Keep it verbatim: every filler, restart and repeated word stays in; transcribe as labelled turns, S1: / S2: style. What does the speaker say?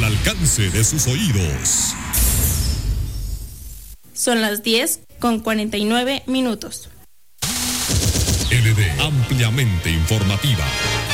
S1: alcance de sus oídos.
S2: Son las diez con cuarenta y nueve minutos.
S1: L D, ampliamente informativa.